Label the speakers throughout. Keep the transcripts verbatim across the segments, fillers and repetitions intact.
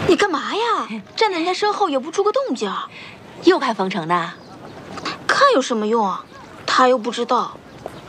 Speaker 1: 你干嘛呀？站在人家身后也不出个动静。
Speaker 2: 又看冯程的？
Speaker 1: 看有什么用啊？他又不知道。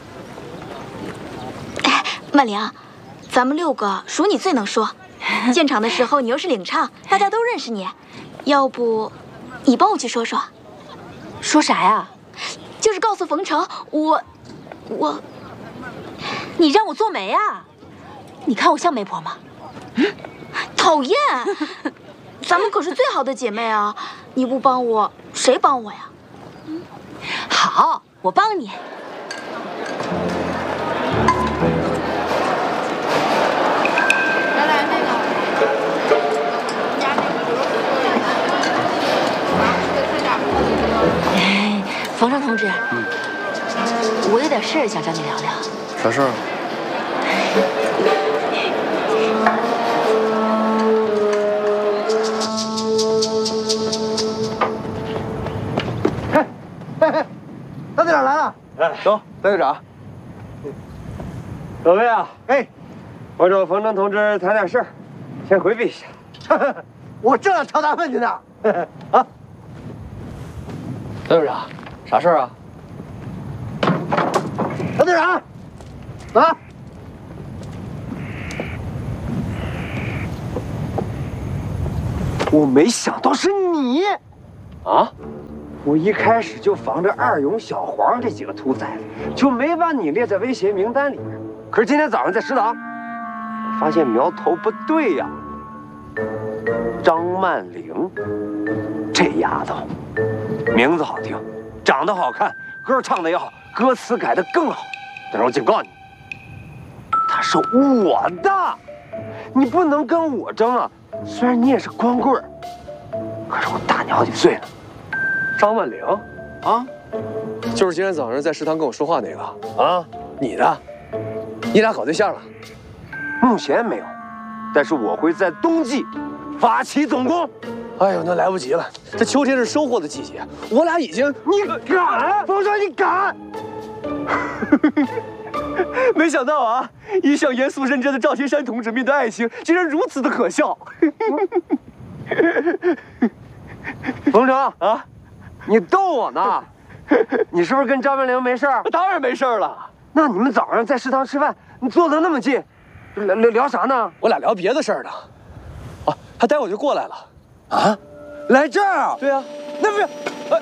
Speaker 1: 哎，曼玲，咱们六个数你最能说。建场的时候你又是领唱，大家都认识你。要不，你帮我去说说。
Speaker 2: 说啥呀？
Speaker 1: 就是告诉冯程，我，我，
Speaker 2: 你让我做媒啊？你看我像媒婆吗？
Speaker 1: 嗯，讨厌！咱们可是最好的姐妹啊！你不帮我，谁帮我呀？
Speaker 2: 嗯，好，我帮你。
Speaker 3: 来来，那个，我们家那个刘主任，
Speaker 2: 哎，冯程同志，
Speaker 4: 嗯，
Speaker 2: 我有点事儿想找你聊聊。
Speaker 4: 啥事儿？
Speaker 5: 大队长来了，
Speaker 4: 哎，走，大队长。各位啊，
Speaker 5: 哎，
Speaker 4: 我找冯程同志谈点事儿，先回避一下。
Speaker 5: 我正要找他问去呢。啊，
Speaker 4: 大队长，啥事儿啊？
Speaker 5: 大队长，啊，我没想到是你
Speaker 4: 啊！我一开始就防着二勇、小黄这几个兔崽子，就没把你列在威胁名单里面。可是今天早上在食堂，我发现苗头不对呀。张曼玲，这丫头，名字好听，长得好看，歌唱的也好，歌词改得更好。但是我警告你，她是我的，你不能跟我争啊！虽然你也是光棍儿，可是我大你好几岁呢。张曼玲，
Speaker 6: 啊，就是今天早上在食堂跟我说话那个
Speaker 4: 啊，
Speaker 6: 你的，你俩搞对象了？
Speaker 4: 目前没有，但是我会在冬季发起总攻。
Speaker 6: 哎呦，那来不及了，这秋天是收获的季节，我俩已经……
Speaker 4: 你敢？冯说你敢？
Speaker 6: 没想到啊，一向严肃认真的赵天山同志面对爱情，竟然如此的可笑。
Speaker 4: 冯程啊！你逗我呢？你是不是跟张曼玲没事儿？
Speaker 6: 当然没事了。
Speaker 4: 那你们早上在食堂吃饭，你坐得那么近，聊聊聊啥呢？
Speaker 6: 我俩聊别的事儿呢。啊，他待会儿就过来了。
Speaker 4: 啊？来这儿？
Speaker 6: 对啊。那不是，哎，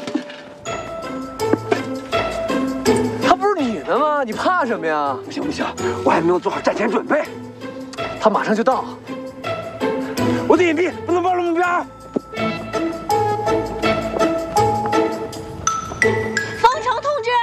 Speaker 6: 他不是你的吗？你怕什么呀？
Speaker 4: 不行不行，我还没有做好战前准备。
Speaker 6: 他马上就到。
Speaker 4: 我得隐蔽，不能暴露目标。
Speaker 2: 冯程同志，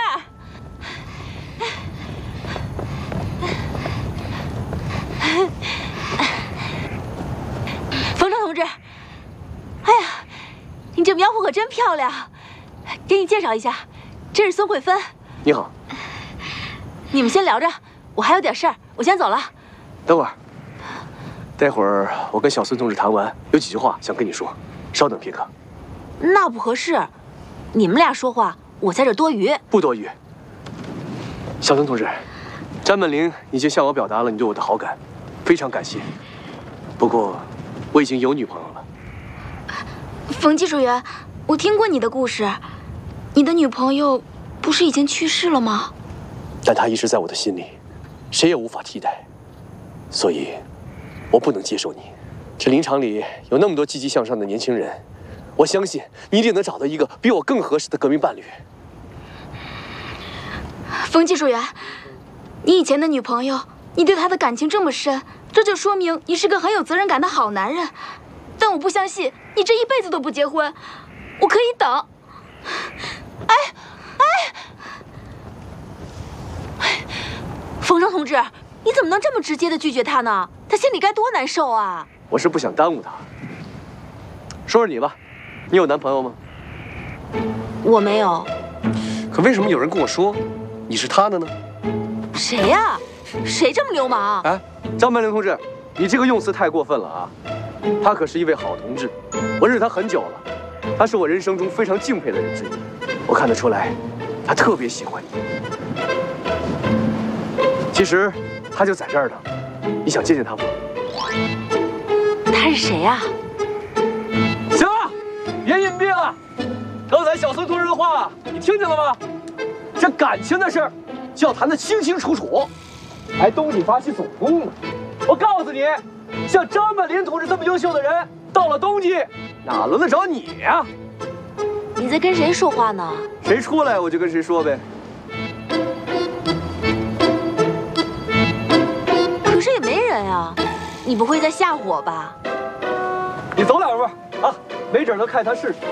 Speaker 2: 冯程同志，哎呀，你这苗婆可真漂亮，给你介绍一下，这是孙慧芬。
Speaker 6: 你好。
Speaker 2: 你们先聊着，我还有点事儿，我先走了。
Speaker 6: 等会儿，待会儿我跟小孙同志谈完，有几句话想跟你说，稍等片刻。
Speaker 2: 那不合适，你们俩说话，我在这多余。
Speaker 6: 不多余。小孙同志，张曼玲已经向我表达了你对我的好感，非常感谢。不过，我已经有女朋友了。
Speaker 1: 冯技术员，我听过你的故事，你的女朋友不是已经去世了吗？
Speaker 6: 但她一直在我的心里，谁也无法替代。所以，我不能接受你。这林场里有那么多积极向上的年轻人，我相信你一定能找到一个比我更合适的革命伴侣。
Speaker 1: 冯技术员，你以前的女朋友，你对她的感情这么深，这就说明你是个很有责任感的好男人。但我不相信你这一辈子都不结婚，我可以等。
Speaker 2: 哎哎，冯程同志，你怎么能这么直接的拒绝他呢？他心里该多难受啊！
Speaker 6: 我是不想耽误他。说说你吧，你有男朋友吗？
Speaker 2: 我没有。
Speaker 6: 可为什么有人跟我说你是他的呢？
Speaker 2: 谁呀？谁这么流氓？
Speaker 6: 哎，张曼玲同志，你这个用词太过分了啊！他可是一位好同志，我认识他很久了，他是我人生中非常敬佩的人之一。我看得出来，他特别喜欢你。其实他就在这儿呢，你想见见他吗？
Speaker 2: 他是谁呀？
Speaker 6: 啊，你听见了吗？这感情的事儿，就要谈得清清楚楚。还东晋发起总攻呢，我告诉你，像张曼林同志这么优秀的人，到了冬季，哪轮得着你呀？
Speaker 2: 你在跟谁说话呢？
Speaker 6: 谁出来我就跟谁说呗。
Speaker 2: 可是也没人啊，你不会在吓唬我吧？
Speaker 6: 你走两步啊，没准能看他试试。